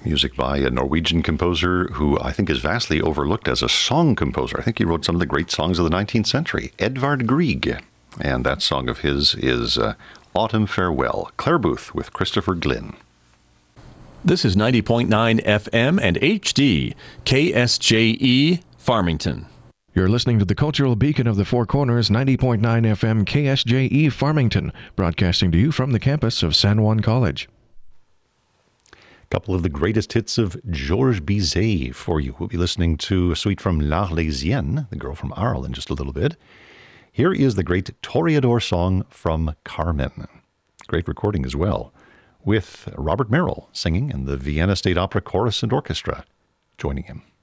Music by a Norwegian composer who I think is vastly overlooked as a song composer. I think he wrote some of the great songs of the 19th century, Edvard Grieg. And that song of his is Autumn Farewell, Clare Boothe with Christopher Glynn. This is 90.9 FM and HD, KSJE, Farmington. You're listening to the Cultural Beacon of the Four Corners, 90.9 FM KSJE Farmington, broadcasting to you from the campus of San Juan College. A couple of the greatest hits of Georges Bizet for you. We'll be listening to a suite from L'Arlésienne, the girl from Arles, in just a little bit. Here is the great Toreador song from Carmen. Great recording as well, with Robert Merrill singing and the Vienna State Opera Chorus and Orchestra joining him.